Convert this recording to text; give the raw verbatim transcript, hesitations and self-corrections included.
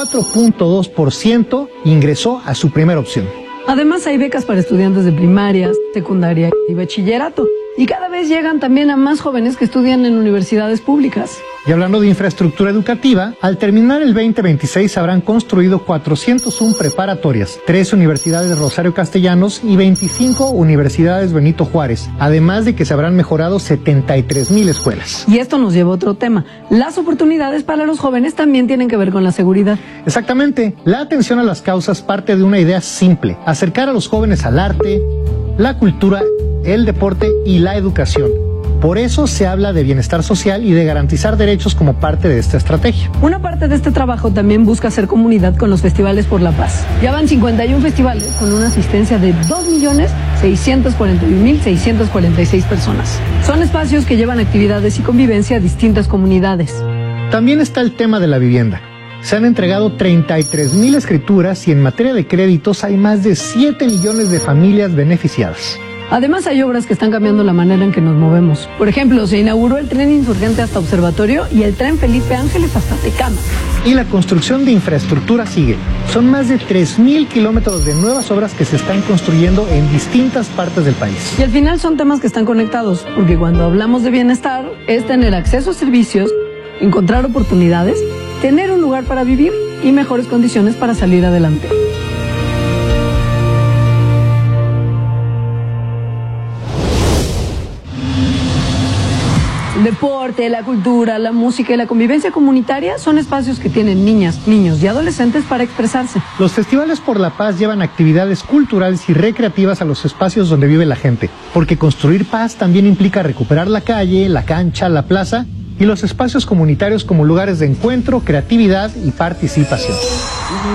cuatro punto dos por ciento ingresó a su primera opción. Además hay becas para estudiantes de primaria, secundaria y bachillerato. Y cada vez llegan también a más jóvenes que estudian en universidades públicas. Y hablando de infraestructura educativa, al terminar el veinte veintiséis habrán construido cuatrocientas una preparatorias, tres universidades Rosario Castellanos y veinticinco universidades Benito Juárez, además de que se habrán mejorado setenta y tres mil escuelas. Y esto nos lleva a otro tema. Las oportunidades para los jóvenes también tienen que ver con la seguridad. Exactamente. La atención a las causas parte de una idea simple: acercar a los jóvenes al arte, la cultura, el deporte y la educación. Por eso se habla de bienestar social y de garantizar derechos como parte de esta estrategia. Una parte de este trabajo también busca hacer comunidad con los festivales por la paz. Ya van cincuenta y uno festivales con una asistencia de dos millones seiscientos cuarenta y un mil seiscientos cuarenta y seis personas. Son espacios que llevan actividades y convivencia a distintas comunidades. También está el tema de la vivienda. Se han entregado treinta y tres mil escrituras y en materia de créditos hay más de siete millones de familias beneficiadas. Además hay obras que están cambiando la manera en que nos movemos. Por ejemplo, se inauguró el tren Insurgente hasta Observatorio y el tren Felipe Ángeles hasta Tecama. Y la construcción de infraestructura sigue. Son más de tres mil kilómetros de nuevas obras que se están construyendo en distintas partes del país. Y al final son temas que están conectados, porque cuando hablamos de bienestar es tener acceso a servicios, encontrar oportunidades, tener un lugar para vivir y mejores condiciones para salir adelante. El deporte, la cultura, la música y la convivencia comunitaria son espacios que tienen niñas, niños y adolescentes para expresarse. Los festivales por la paz llevan actividades culturales y recreativas a los espacios donde vive la gente, porque construir paz también implica recuperar la calle, la cancha, la plaza y los espacios comunitarios como lugares de encuentro, creatividad y participación.